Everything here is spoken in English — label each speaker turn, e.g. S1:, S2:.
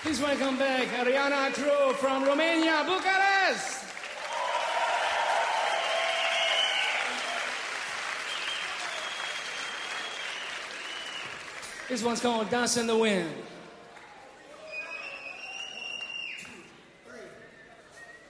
S1: Please welcome back Ariana True from Romania, Bucharest. This one's called Dance in the Wind.